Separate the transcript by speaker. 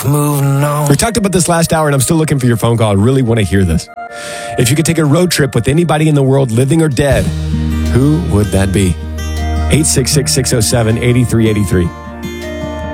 Speaker 1: moving on.
Speaker 2: We talked about this last hour, and I'm still looking for your phone call. I really want to hear this. If you could take a road trip with anybody in the world, living or dead, who would that be? 866-607-8383.